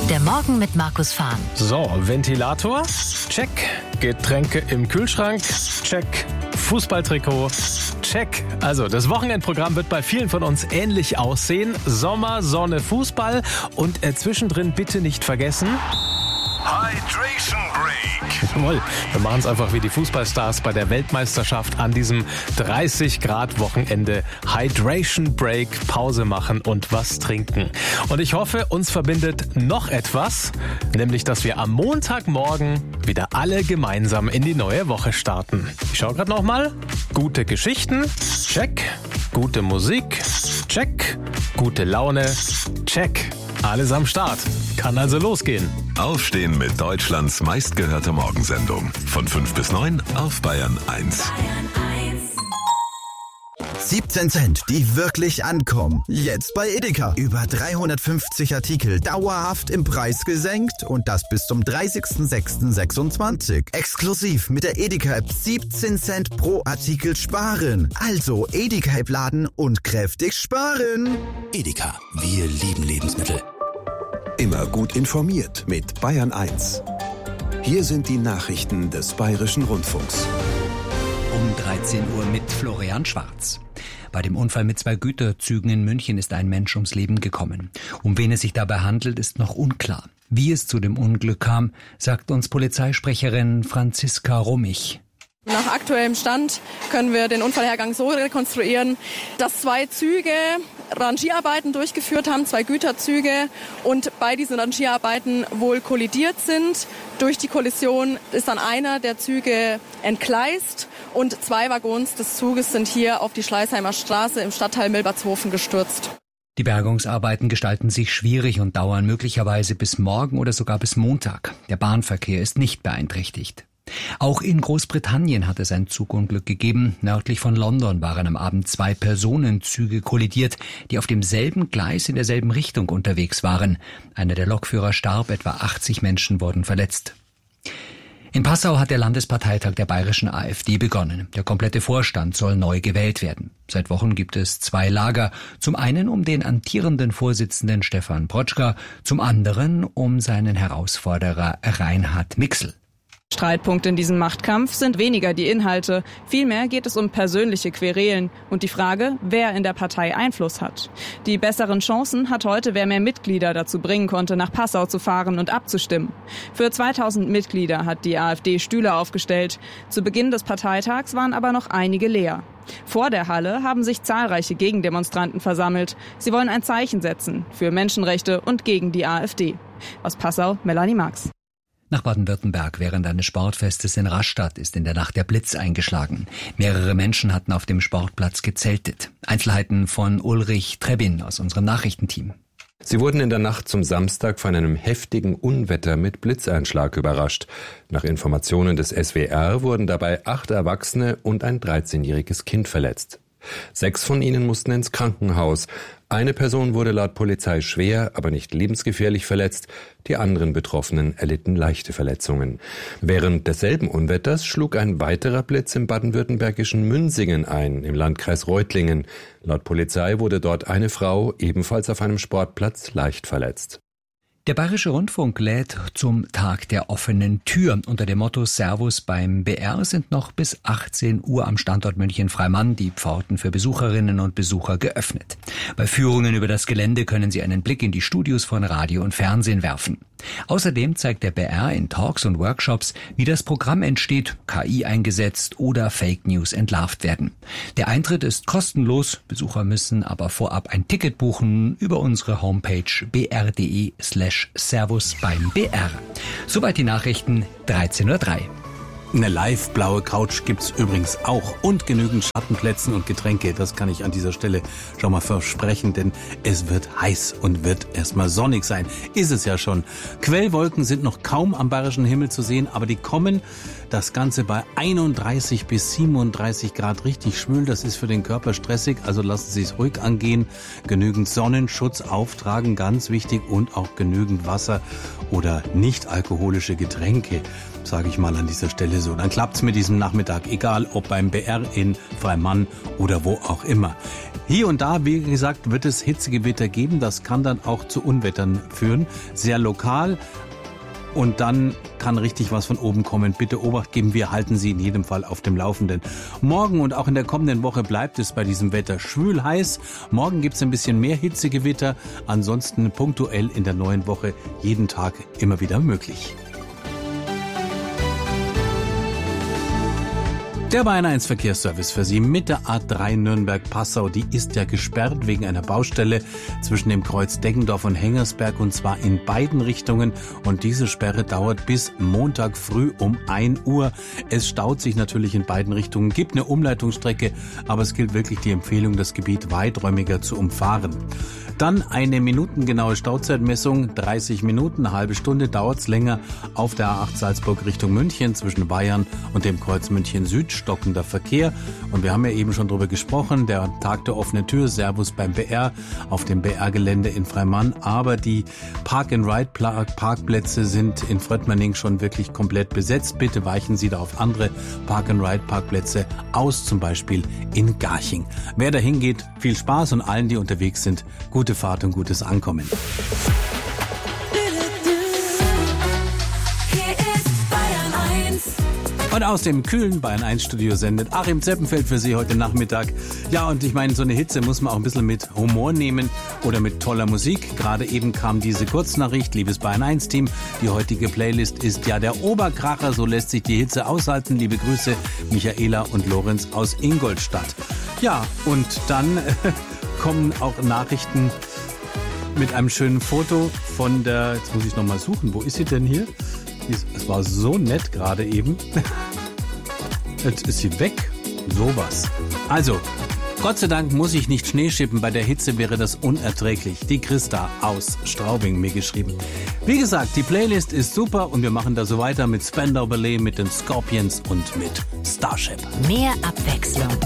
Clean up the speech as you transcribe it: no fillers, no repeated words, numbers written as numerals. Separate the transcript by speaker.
Speaker 1: Der Morgen mit Markus Fahn.
Speaker 2: So, Ventilator, check. Getränke im Kühlschrank, check. Fußballtrikot, check. Also, das Wochenendprogramm wird bei vielen von uns ähnlich aussehen. Sommer, Sonne, Fußball und zwischendrin bitte nicht vergessen...
Speaker 3: Hydration Break.
Speaker 2: Jawohl, wir machen es einfach wie die Fußballstars bei der Weltmeisterschaft an diesem 30-Grad-Wochenende. Hydration Break, Pause machen und was trinken. Und ich hoffe, uns verbindet noch etwas, nämlich, dass wir am Montagmorgen wieder alle gemeinsam in die neue Woche starten. Ich schaue gerade nochmal. Gute Geschichten, check. Gute Musik, check. Gute Laune, check. Alles am Start. Kann also losgehen.
Speaker 3: Aufstehen mit Deutschlands meistgehörter Morgensendung. Von 5 bis 9 auf Bayern 1.
Speaker 4: 17 Cent, die wirklich ankommen. Jetzt bei Edeka. Über 350 Artikel dauerhaft im Preis gesenkt und das bis zum 30.06.26. Exklusiv mit der Edeka-App 17 Cent pro Artikel sparen. Also Edeka-App laden und kräftig sparen.
Speaker 5: Edeka, wir lieben Lebensmittel.
Speaker 6: Immer gut informiert mit Bayern 1. Hier sind die Nachrichten des Bayerischen Rundfunks.
Speaker 5: Um 13 Uhr mit Florian Schwarz. Bei dem Unfall mit 2 Güterzügen in München ist ein Mensch ums Leben gekommen. Um wen es sich dabei handelt, ist noch unklar. Wie es zu dem Unglück kam, sagt uns Polizeisprecherin Franziska Rummich.
Speaker 7: Nach aktuellem Stand können wir den Unfallhergang so rekonstruieren, dass 2 Züge Rangierarbeiten durchgeführt haben, 2 Güterzüge, und bei diesen Rangierarbeiten wohl kollidiert sind. Durch die Kollision ist dann einer der Züge entgleist und 2 Waggons des Zuges sind hier auf die Schleißheimer Straße im Stadtteil Milbertshofen gestürzt.
Speaker 5: Die Bergungsarbeiten gestalten sich schwierig und dauern möglicherweise bis morgen oder sogar bis Montag. Der Bahnverkehr ist nicht beeinträchtigt. Auch in Großbritannien hat es ein Zugunglück gegeben. Nördlich von London waren am Abend 2 Personenzüge kollidiert, die auf demselben Gleis in derselben Richtung unterwegs waren. Einer der Lokführer starb, etwa 80 Menschen wurden verletzt. In Passau hat der Landesparteitag der bayerischen AfD begonnen. Der komplette Vorstand soll neu gewählt werden. Seit Wochen gibt es 2 Lager. Zum einen um den amtierenden Vorsitzenden Stefan Protschka, zum anderen um seinen Herausforderer Reinhard Mixel.
Speaker 8: Streitpunkt in diesem Machtkampf sind weniger die Inhalte. Vielmehr geht es um persönliche Querelen und die Frage, wer in der Partei Einfluss hat. Die besseren Chancen hat heute, wer mehr Mitglieder dazu bringen konnte, nach Passau zu fahren und abzustimmen. Für 2000 Mitglieder hat die AfD Stühle aufgestellt. Zu Beginn des Parteitags waren aber noch einige leer. Vor der Halle haben sich zahlreiche Gegendemonstranten versammelt. Sie wollen ein Zeichen setzen für Menschenrechte und gegen die AfD. Aus Passau, Melanie Marx.
Speaker 5: Nach Baden-Württemberg während eines Sportfestes in Rastatt ist in der Nacht der Blitz eingeschlagen. Mehrere Menschen hatten auf dem Sportplatz gezeltet. Einzelheiten von Ulrich Trebin aus unserem Nachrichtenteam.
Speaker 9: Sie wurden in der Nacht zum Samstag von einem heftigen Unwetter mit Blitzeinschlag überrascht. Nach Informationen des SWR wurden dabei 8 Erwachsene und ein 13-jähriges Kind verletzt. 6 von ihnen mussten ins Krankenhaus. Eine Person wurde laut Polizei schwer, aber nicht lebensgefährlich verletzt. Die anderen Betroffenen erlitten leichte Verletzungen. Während desselben Unwetters schlug ein weiterer Blitz im baden-württembergischen Münsingen ein, im Landkreis Reutlingen. Laut Polizei wurde dort eine Frau ebenfalls auf einem Sportplatz leicht verletzt.
Speaker 5: Der Bayerische Rundfunk lädt zum Tag der offenen Tür. Unter dem Motto Servus beim BR sind noch bis 18 Uhr am Standort München-Freimann die Pforten für Besucherinnen und Besucher geöffnet. Bei Führungen über das Gelände können Sie einen Blick in die Studios von Radio und Fernsehen werfen. Außerdem zeigt der BR in Talks und Workshops, wie das Programm entsteht, KI eingesetzt oder Fake News entlarvt werden. Der Eintritt ist kostenlos, Besucher müssen aber vorab ein Ticket buchen über unsere Homepage br.de/Servus beim BR. Soweit die Nachrichten, 13:03 Uhr.
Speaker 10: Eine live-blaue Couch gibt's übrigens auch und genügend Schattenplätzen und Getränke. Das kann ich an dieser Stelle schon mal versprechen, denn es wird heiß und wird erstmal sonnig sein. Ist es ja schon. Quellwolken sind noch kaum am bayerischen Himmel zu sehen, aber die kommen. Das Ganze bei 31 bis 37 Grad richtig schwül. Das ist für den Körper stressig, also lassen Sie es ruhig angehen. Genügend Sonnenschutz auftragen, ganz wichtig, und auch genügend Wasser oder nicht alkoholische Getränke, sage ich mal an dieser Stelle. Stelle so. Dann klappt's mit diesem Nachmittag, egal ob beim BR in Freimann oder wo auch immer. Hier und da, wie gesagt, wird es Hitzegewitter geben. Das kann dann auch zu Unwettern führen. Sehr lokal. Und dann kann richtig was von oben kommen. Bitte Obacht geben, wir halten Sie in jedem Fall auf dem Laufenden. Morgen und auch in der kommenden Woche bleibt es bei diesem Wetter schwül heiß. Morgen gibt es ein bisschen mehr Hitzegewitter. Ansonsten punktuell in der neuen Woche jeden Tag immer wieder möglich. Der Bayern 1 Verkehrsservice für Sie mit der A3 Nürnberg-Passau. Die ist ja gesperrt wegen einer Baustelle zwischen dem Kreuz Deggendorf und Hengersberg, und zwar in beiden Richtungen. Und diese Sperre dauert bis Montag früh um 1 Uhr. Es staut sich natürlich in beiden Richtungen, gibt eine Umleitungsstrecke, aber es gilt wirklich die Empfehlung, das Gebiet weiträumiger zu umfahren. Dann eine minutengenaue Stauzeitmessung, 30 Minuten, eine halbe Stunde dauert's länger auf der A8 Salzburg Richtung München zwischen Bayern und dem Kreuz München Süd, stockender Verkehr. Und wir haben ja eben schon drüber gesprochen, der Tag der offenen Tür, Servus beim BR auf dem BR-Gelände in Freimann. Aber die Park-and-Ride-Parkplätze sind in Fröttmanning schon wirklich komplett besetzt. Bitte weichen Sie da auf andere Park-and-Ride-Parkplätze aus, zum Beispiel in Garching. Wer da hingeht, viel Spaß, und allen, die unterwegs sind, gute Fahrt und gutes Ankommen. Und aus dem kühlen Bayern 1 Studio sendet Achim Zeppenfeld für Sie heute Nachmittag. Ja, und ich meine, so eine Hitze muss man auch ein bisschen mit Humor nehmen oder mit toller Musik. Gerade eben kam diese Kurznachricht, liebes Bayern 1 Team, die heutige Playlist ist ja der Oberkracher, so lässt sich die Hitze aushalten. Liebe Grüße, Michaela und Lorenz aus Ingolstadt. Ja, und dann kommen auch Nachrichten mit einem schönen Foto von der, jetzt muss ich nochmal suchen, wo ist sie denn hier? Es war so nett gerade eben. Jetzt ist sie weg. Sowas. Also, Gott sei Dank muss ich nicht Schnee schippen. Bei der Hitze wäre das unerträglich. Die Christa aus Straubing mir geschrieben. Wie gesagt, die Playlist ist super und wir machen da so weiter mit Spandau Ballet, mit den Scorpions und mit Starship.
Speaker 1: Mehr Abwechslung